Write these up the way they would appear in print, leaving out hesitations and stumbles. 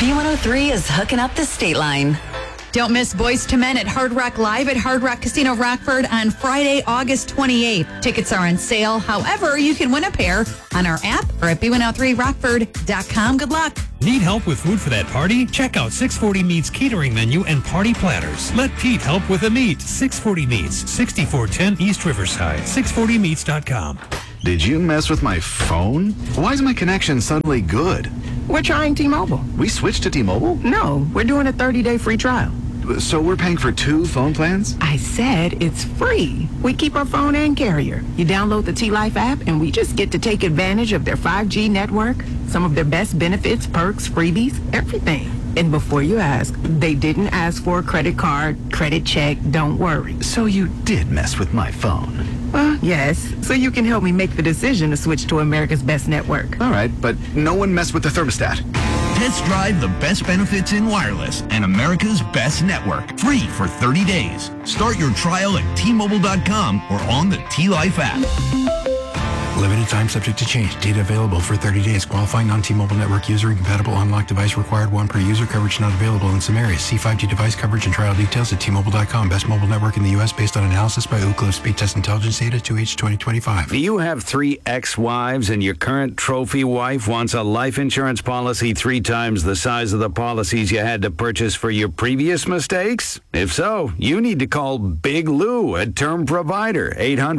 B103 is hooking up the state line. Don't miss Boys to Men at Hard Rock Live at Hard Rock Casino Rockford on Friday, August 28th. Tickets are on sale. However, you can win a pair on our app or at b103rockford.com. Good luck. Need help with food for that party? Check out 640 Meats catering menu and party platters. Let Pete help with the meat. 640 Meats, 6410 East Riverside. 640meats.com. Did you mess with my phone? Why is my connection suddenly good? We're trying T-Mobile. We switched to T-Mobile? No, we're doing a 30-day free trial. So we're paying for 2 phone plans? I said it's free. We keep our phone and carrier. You download the T-Life app, and we just get to take advantage of their 5G network, some of their best benefits, perks, freebies, everything. And before you ask, they didn't ask for a credit card, credit check, don't worry. So you did mess with my phone? Well, yes. So you can help me make the decision to switch to America's best network. All right, but no one messed with the thermostat. Test drive the best benefits in wireless and America's best network. Free for 30 days. Start your trial at T-Mobile.com or on the T-Life app. Limited time subject to change. Data available for 30 days. Qualifying non-T-Mobile network user. Incompatible unlocked device required. 1 per user. Coverage not available in some areas. See 5G device coverage and trial details at T-Mobile.com. Best mobile network in the U.S. based on analysis by Ookla Speed Test Intelligence data 2H 2025. Do you have 3 ex-wives and your current trophy wife wants a life insurance policy 3 times the size of the policies you had to purchase for your previous mistakes? If so, you need to call Big Lou at Term Provider,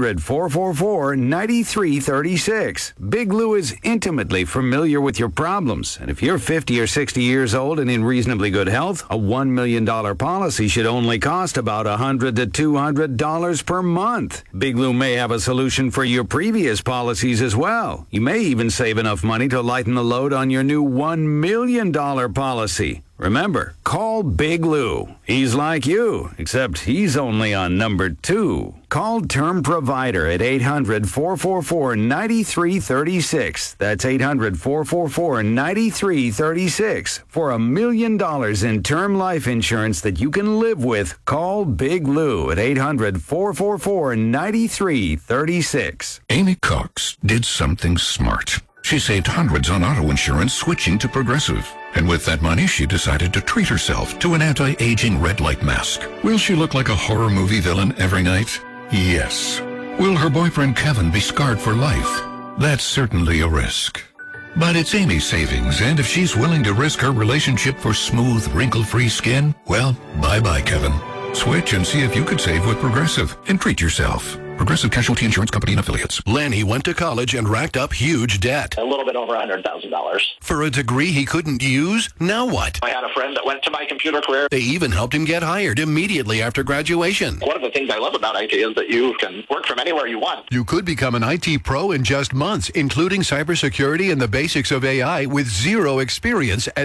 800-444-9336. Big Lou is intimately familiar with your problems, and if you're 50 or 60 years old and in reasonably good health, a $1 million policy should only cost about $100 to $200 per month. Big Lou may have a solution for your previous policies as well. You may even save enough money to lighten the load on your new $1 million policy. Remember, call Big Lou. He's like you, except he's only on number 2. Call Term Provider at 800-444-9336. That's 800-444-9336. For $1 million in term life insurance that you can live with, call Big Lou at 800-444-9336. Amy Cox did something smart. She saved hundreds on auto insurance switching to Progressive. And with that money, she decided to treat herself to an anti-aging red light mask. Will she look like a horror movie villain every night? Yes. Will her boyfriend Kevin be scarred for life? That's certainly a risk. But it's Amy's savings, and if she's willing to risk her relationship for smooth, wrinkle-free skin, well, bye-bye, Kevin. Switch and see if you could save with Progressive and treat yourself. Progressive Casualty Insurance Company and Affiliates. Lanny went to college and racked up huge debt. A little bit over $100,000. For a degree he couldn't use? Now what? I had a friend that went to my computer career. They even helped him get hired immediately after graduation. One of the things I love about IT is that you can work from anywhere you want. You could become an IT pro in just months, including cybersecurity and the basics of AI with zero experience at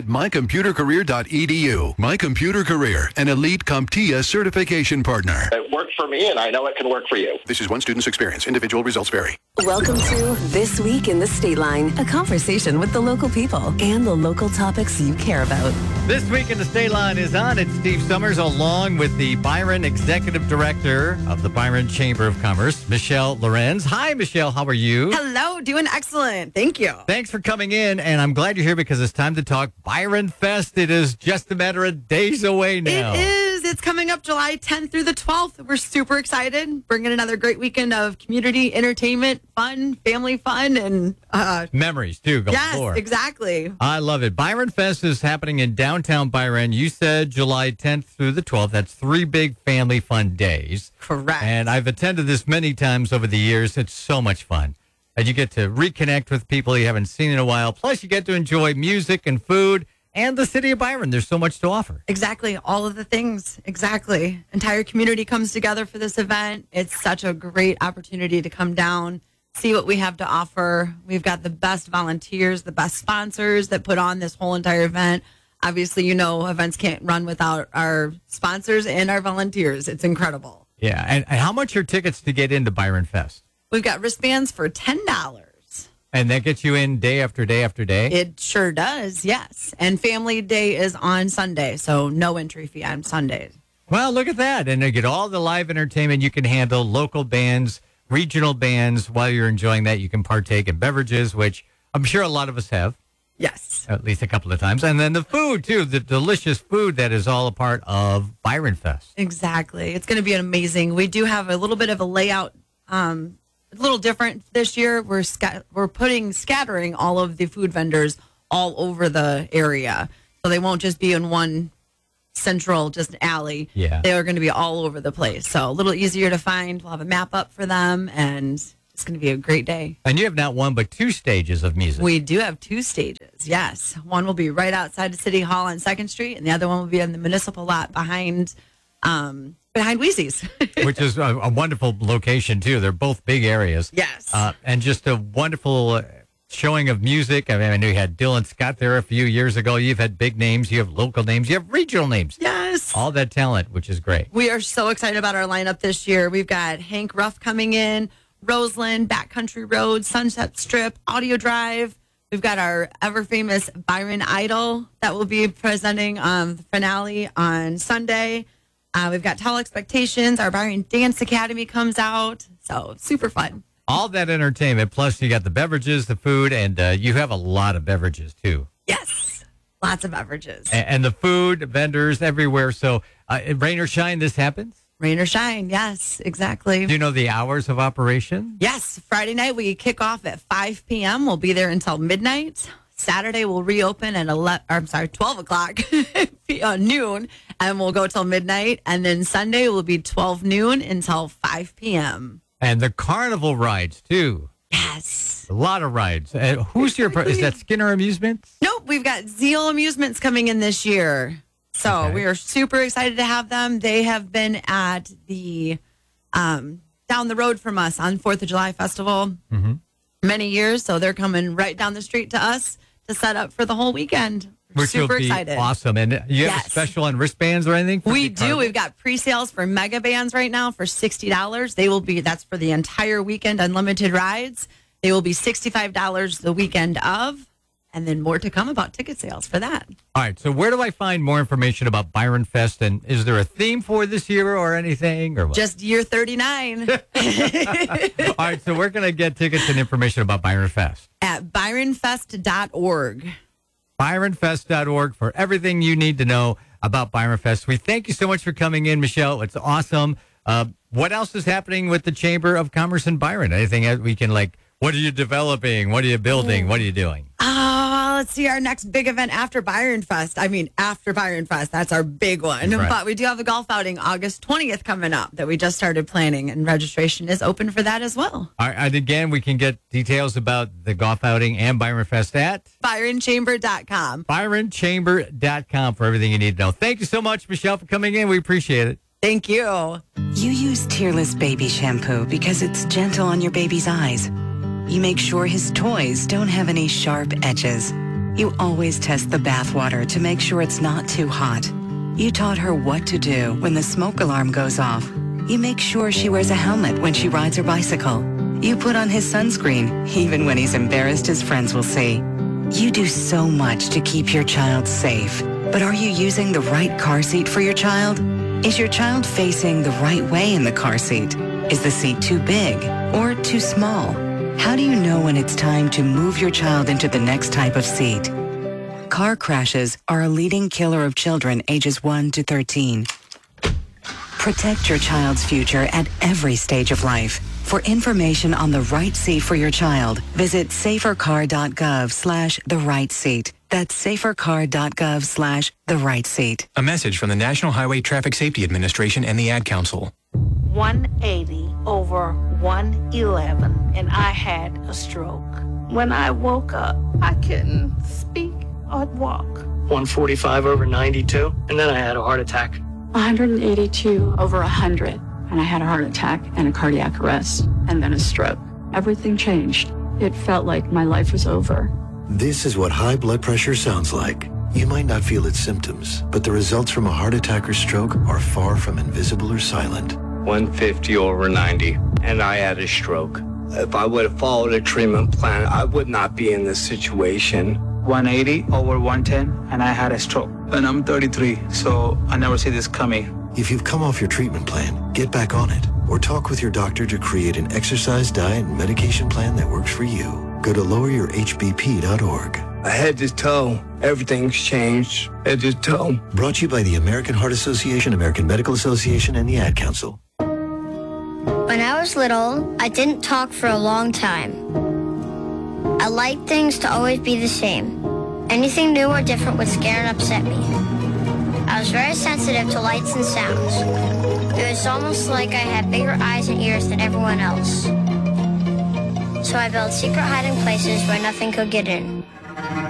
mycomputercareer.edu. My Computer Career, an elite CompTIA certification partner. It worked for me, and I know it can work for you. This is one student's experience. Individual results vary. Welcome to This Week in the State Line, a conversation with the local people and the local topics you care about. This Week in the State Line is on. It's Steve Summers along with the Byron Executive Director of the Byron Chamber of Commerce, Michelle Lorenz. Hi, Michelle. How are you? Hello. Doing excellent. Thank you. Thanks for coming in, and I'm glad you're here because it's time to talk Byron Fest. It is just a matter of days away now. It is. It's coming up July 10th through the 12th. We're super excited. Bringing another great weekend of community entertainment, fun, family fun, and memories, too. Yes, exactly. I love it. Byron Fest is happening in downtown Byron. You said July 10th through the 12th. That's 3 big family fun days. Correct. And I've attended this many times over the years. It's so much fun. And you get to reconnect with people you haven't seen in a while. Plus, you get to enjoy music and food and the city of Byron. There's so much to offer. Exactly. All of the things. Exactly. Entire community comes together for this event. It's such a great opportunity to come down, see what we have to offer. We've got the best volunteers, the best sponsors that put on this whole entire event. Obviously, you know, events can't run without our sponsors and our volunteers. It's incredible. Yeah. And how much are tickets to get into Byron Fest? We've got wristbands for $10. And that gets you in day after day after day? It sure does, yes. And Family Day is on Sunday, so no entry fee on Sundays. Well, look at that. And you get all the live entertainment you can handle, local bands, regional bands. While you're enjoying that, you can partake in beverages, which I'm sure a lot of us have. Yes. At least a couple of times. And then the food, too, the delicious food that is all a part of Byron Fest. Exactly. It's going to be amazing. We do have a little bit of a layout, a little different this year. We're scattering all of the food vendors all over the area. So they won't just be in one central just alley. Yeah. They are going to be all over the place. So a little easier to find. We'll have a map up for them, and it's going to be a great day. And you have not one but 2 stages of music. We do have 2 stages, yes. One will be right outside of City Hall on 2nd Street, and the other one will be in the municipal lot behind Wheezy's. Which is a wonderful location, too. They're both big areas. Yes. And just a wonderful showing of music. I mean, I know you had Dylan Scott there a few years ago. You've had big names. You have local names. You have regional names. Yes. All that talent, which is great. We are so excited about our lineup this year. We've got Hank Ruff coming in, Roseland, Backcountry Road, Sunset Strip, Audio Drive. We've got our ever-famous Byron Idol that will be presenting the finale on Sunday. We've got Tall Expectations. Our Byron Dance Academy comes out. So super fun. All that entertainment, plus you got the beverages, the food, and you have a lot of beverages, too. Yes, lots of beverages. And the food, vendors everywhere. So rain or shine, this happens? Rain or shine, yes, exactly. Do you know the hours of operation? Yes, Friday night we kick off at 5 p.m. We'll be there until midnight. Saturday we'll reopen at 12 o'clock noon, and we'll go till midnight. And then Sunday will be 12 noon until 5 p.m. And the carnival rides, too. Yes. A lot of rides. Who's your, is that Skinner Amusements? Nope, we've got Zeal Amusements coming in this year. So we are super excited to have them. They have been at the down the road from us on 4th of July Festival many years. So they're coming right down the street to us to set up for the whole weekend. We're Which super will be excited. Awesome. And you have a special on wristbands or anything? We do. We've got pre-sales for mega bands right now for $60. They will be, that's for the entire weekend, unlimited rides. They will be $65 the weekend of. And then more to come about ticket sales for that. All right. So where do I find more information about Byron Fest? And is there a theme for this year or anything? Or what? Just year 39. All right. So we're going to get tickets and information about Byron Fest. At byronfest.org. byronfest.org for everything you need to know about Byron Fest. We thank you so much for coming in, Michelle. It's awesome. What else is happening with the Chamber of Commerce in Byron? Anything that we can what are you developing? What are you building? What are you doing? Let's see our next big event after Byron Fest. After Byron Fest, that's our big one. Right. But we do have a golf outing August 20th coming up that we just started planning, and registration is open for that as well. All right, and again, we can get details about the golf outing and Byron Fest at ByronChamber.com. ByronChamber.com for everything you need to know. Thank you so much, Michelle, for coming in. We appreciate it. Thank you. You use Tearless Baby Shampoo because it's gentle on your baby's eyes. You make sure his toys don't have any sharp edges. You always test the bathwater to make sure it's not too hot. You taught her what to do when the smoke alarm goes off. You make sure she wears a helmet when she rides her bicycle. You put on his sunscreen, even when he's embarrassed his friends will see. You do so much to keep your child safe. But are you using the right car seat for your child? Is your child facing the right way in the car seat? Is the seat too big or too small? How do you know when it's time to move your child into the next type of seat? Car crashes are a leading killer of children ages 1 to 13. Protect your child's future at every stage of life. For information on the right seat for your child, visit safercar.gov/the-right-seat. That's safercar.gov/the-right-seat. A message from the National Highway Traffic Safety Administration and the Ad Council. 180/111, and I had a stroke. When I woke up, I couldn't speak or walk. 145/92, and then I had a heart attack. 182/100, and I had a heart attack and a cardiac arrest, and then a stroke. Everything changed. It felt like my life was over. This is what high blood pressure sounds like. You might not feel its symptoms, but the results from a heart attack or stroke are far from invisible or silent. 150/90, and I had a stroke. If I would have followed a treatment plan, I would not be in this situation. 180/110, and I had a stroke. And I'm 33, so I never see this coming. If you've come off your treatment plan, get back on it, or talk with your doctor to create an exercise, diet, and medication plan that works for you. Go to loweryourhbp.org. head to toe, everything's changed. Head to toe. Brought to you by the American Heart Association, American Medical Association, and the Ad Council. When I was little, I didn't talk for a long time. I liked things to always be the same. Anything new or different would scare and upset me. I was very sensitive to lights and sounds. It was almost like I had bigger eyes and ears than everyone else. So I built secret hiding places where nothing could get in.